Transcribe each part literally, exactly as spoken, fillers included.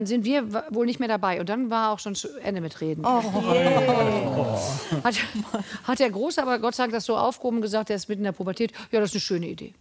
sind wir wohl nicht mehr dabei. Und dann war auch schon Ende mit Reden. Oh. Yeah. Hat, hat der Große aber Gott sei Dank das so aufgehoben gesagt, der ist mitten in der Pubertät. Ja, das ist eine schöne Idee.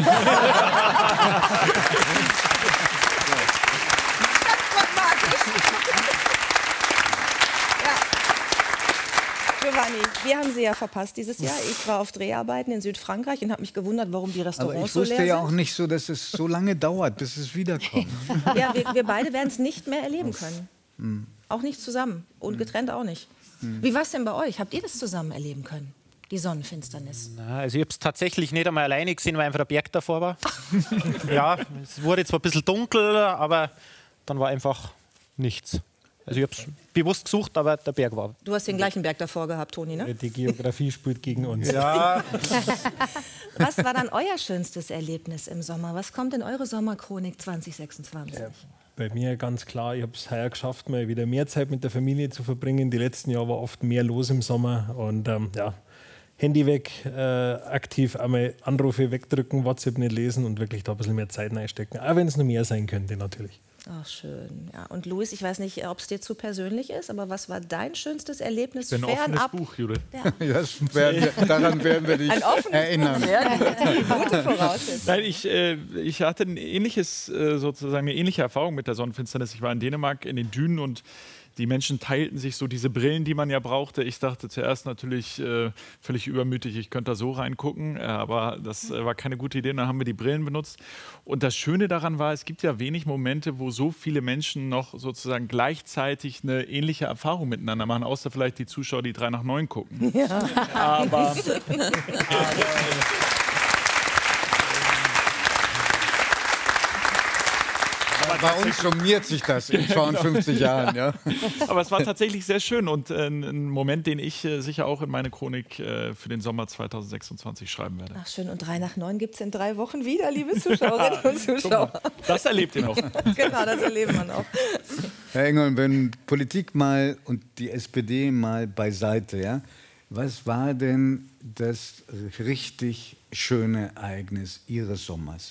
Giovanni, wir haben Sie ja verpasst dieses Jahr. Ich war auf Dreharbeiten in Südfrankreich und habe mich gewundert, warum die Restaurants Aber ich so leer wusste sind. ja auch nicht so, dass es so lange dauert, bis es wiederkommt. Ja, wir, wir beide werden es nicht mehr erleben können. Hm. Auch nicht zusammen und getrennt auch nicht. Hm. Wie war es denn bei euch? Habt ihr das zusammen erleben können? Die Sonnenfinsternis? Na, also ich habe es tatsächlich nicht einmal alleine gesehen, weil einfach der Berg davor war. Ja, es wurde zwar ein bisschen dunkel, aber dann war einfach nichts. Also ich habe es bewusst gesucht, aber der Berg war. Du hast den gleichen Berg davor gehabt, Toni, ne? Die Geografie spielt gegen uns. Ja. Was war dann euer schönstes Erlebnis im Sommer? Was kommt in eure Sommerchronik zwanzig sechsundzwanzig? Ja, bei mir ganz klar, ich habe es heuer geschafft, mal wieder mehr Zeit mit der Familie zu verbringen. Die letzten Jahre war oft mehr los im Sommer. Und ähm, ja, Handy weg, äh, aktiv einmal Anrufe wegdrücken, WhatsApp nicht lesen und wirklich da ein bisschen mehr Zeit reinstecken. Auch wenn es noch mehr sein könnte, natürlich. Ach, schön. Ja. Und Luis, ich weiß nicht, ob es dir zu persönlich ist, aber was war dein schönstes Erlebnis ein offenes fernab? Buch, Judith. Ja. Das werden wir, daran werden wir dich Ein offenes erinnern. Buch, ja, die gute Voraussetzung. Nein, ich, äh, ich hatte ein ähnliches, äh, sozusagen eine ähnliche Erfahrung mit der Sonnenfinsternis. Ich war in Dänemark in den Dünen und die Menschen teilten sich so diese Brillen, die man ja brauchte. Ich dachte zuerst natürlich äh, völlig übermütig, ich könnte da so reingucken, äh, aber das äh, war keine gute Idee. Dann haben wir die Brillen benutzt. Und das Schöne daran war, es gibt ja wenig Momente, wo so viele Menschen noch sozusagen gleichzeitig eine ähnliche Erfahrung miteinander machen, außer vielleicht die Zuschauer, die drei nach neun gucken. Ja. Aber, aber Bei uns summiert sich das in zweiundfünfzig Jahren. Ja. Aber es war tatsächlich sehr schön und äh, ein Moment, den ich äh, sicher auch in meine Chronik äh, für den Sommer zweitausendsechsundzwanzig schreiben werde. Ach schön, und drei nach neun gibt es in drei Wochen wieder, liebe Zuschauerinnen und Zuschauer. Das erlebt ihr noch. Genau, das erleben wir noch. Herr Engel, wenn Politik mal und die S P D mal beiseite, ja, was war denn das richtig schöne Ereignis Ihres Sommers?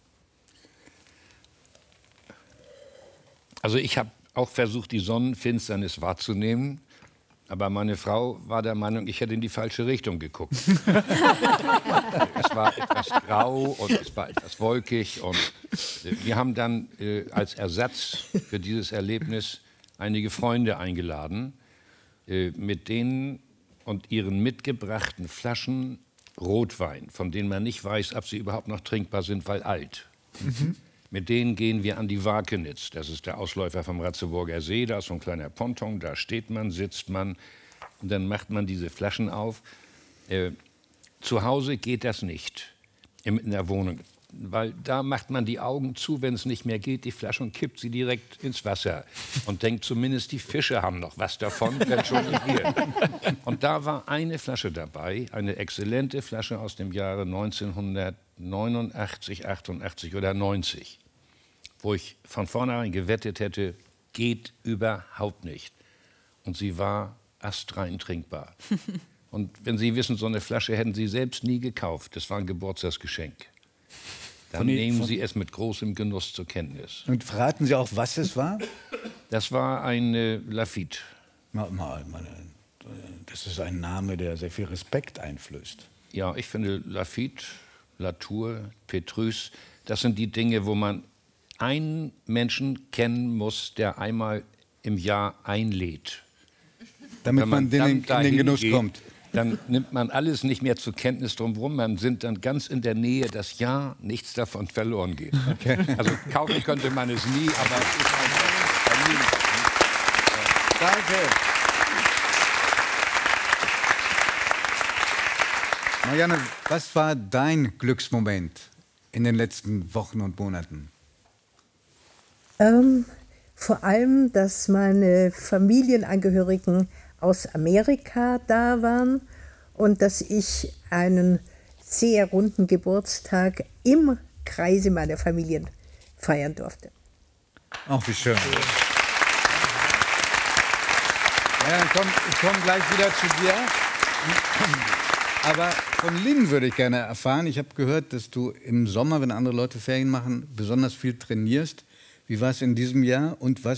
Also ich habe auch versucht, die Sonnenfinsternis wahrzunehmen, aber meine Frau war der Meinung, ich hätte in die falsche Richtung geguckt. Es war etwas grau und es war etwas wolkig und wir haben dann äh, als Ersatz für dieses Erlebnis einige Freunde eingeladen, äh, mit denen und ihren mitgebrachten Flaschen Rotwein, von denen man nicht weiß, ob sie überhaupt noch trinkbar sind, weil alt. Mhm. Mit denen gehen wir an die Wakenitz. Das ist der Ausläufer vom Ratzeburger See. Da ist so ein kleiner Ponton, da steht man, sitzt man und dann macht man diese Flaschen auf. Äh, zu Hause geht das nicht in, in der Wohnung, weil da macht man die Augen zu, wenn es nicht mehr geht, die Flasche und kippt sie direkt ins Wasser und denkt, zumindest die Fische haben noch was davon, wenn schon nicht wir. Und da war eine Flasche dabei, eine exzellente Flasche aus dem Jahre neunzehnhundertneunundachtzig, achtundachtzig oder neunzig, wo ich von vornherein gewettet hätte, geht überhaupt nicht. Und sie war astrein trinkbar. Und wenn Sie wissen, so eine Flasche hätten Sie selbst nie gekauft. Das war ein Geburtstagsgeschenk. Dann Von, nehmen von, Sie es mit großem Genuss zur Kenntnis. Und verraten Sie auch, was es war? Das war eine Lafite. Mal, mal, mal, das ist ein Name, der sehr viel Respekt einflößt. Ja, ich finde Lafite, Latour, Petrus, das sind die Dinge, wo man einen Menschen kennen muss, der einmal im Jahr einlädt. Damit Wenn man, man den, dann in den Genuss geht, kommt. Dann nimmt man alles nicht mehr zur Kenntnis drumherum. Man sind dann ganz in der Nähe, dass ja nichts davon verloren geht. Okay. Also kaufen könnte man es nie, aber es ist einfach Familie. Danke. Marianne, was war dein Glücksmoment in den letzten Wochen und Monaten? Ähm, vor allem, dass meine Familienangehörigen aus Amerika da waren und dass ich einen sehr runden Geburtstag im Kreise meiner Familien feiern durfte. Ach, wie schön. Ja, dann komm, ich komme gleich wieder zu dir. Aber von Lynn würde ich gerne erfahren. Ich habe gehört, dass du im Sommer, wenn andere Leute Ferien machen, besonders viel trainierst. Wie war es in diesem Jahr und was